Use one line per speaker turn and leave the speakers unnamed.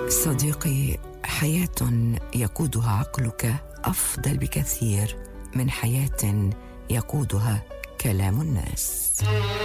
صديقي، حياة يقودها عقلك أفضل بكثير من حياة يقودها كلام الناس.